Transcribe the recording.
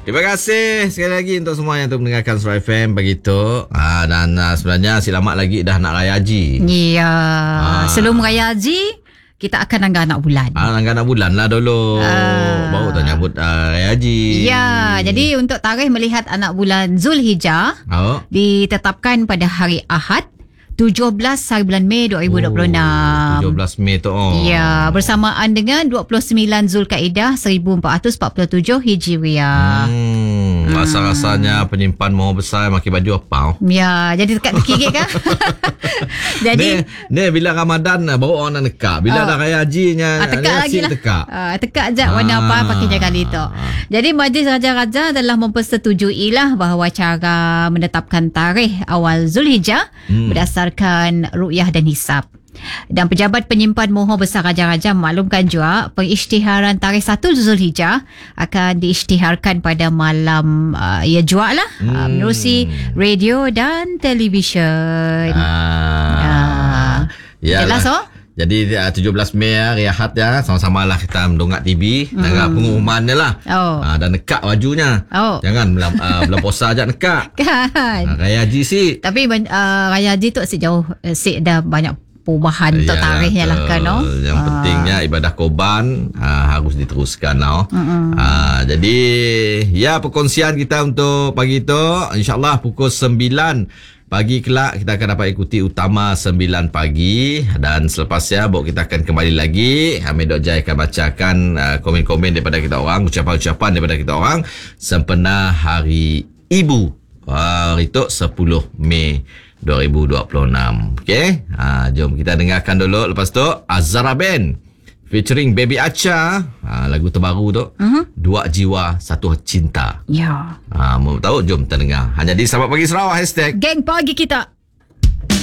Terima kasih sekali lagi untuk semua yang mendengarkan Suara FM begitu. Dan sebenarnya selamat lagi dah nak raya haji. Ya. Sebelum raya haji, kita akan langgar anak bulan. Langgar anak bulan lah dulu. Baru tak nyambut raya haji. Ya, jadi untuk tarikh melihat anak bulan Zulhijjah ditetapkan pada hari Ahad 17 hari bulan Mei 2026. 17 Mei tu. Ya, bersamaan dengan 29 Zulkaidah 1447 Hijriah. Rasa-rasanya penyimpan mohon besar makin baju apa? Ya, jadi dekat terkikik kan? Jadi ni bila Ramadan baru orang nak nekak. Bila dah raya hajinya tekak lagi lah. Tekak je warna apa pakai kali tu. Jadi Majlis Raja-Raja telah mempersetujui lah bahawa cara menetapkan tarikh awal Zulhijjah berdasarkan ru'yah dan hisab. Dan pejabat penyimpan mohon besar Raja-Raja maklumkan juga pengisytiharan tarikh 1 Zulhijjah akan diisytiharkan pada malam Jumaat lah menerusi radio dan televisyen. Jelas Jadi 17 Mei rehat ya, sama-sama lah kita mendongak TV dengan pengumumannya lah. Dan nekak bajunya. Jangan bulan puasa aja nekak. Kan. Raya haji si. Tapi raya haji tu sejauh dah banyak perubahan untuk tarikhnya lah kan. Yang pentingnya ibadah korban harus diteruskan lah. Jadi ya perkongsian kita untuk pagi tu insyaAllah pukul 9 pagi kelak kita akan dapat ikuti utama 9 pagi dan selepasnya baru kita akan kembali lagi. Hamid Dok Jai akan bacakan komen-komen daripada kita orang, ucapan-ucapan daripada kita orang sempena Hari Ibu. Hari itu 10 Mei 2026. Okey. Jom kita dengarkan dulu. Lepas tu Azhara Band featuring Baby Acha, lagu terbaru tu. Dua Jiwa Satu Cinta. Ya. Mau tahu? Jom kita dengar. Hanya di Selamat Pagi Sarawak #. Geng pagi kita.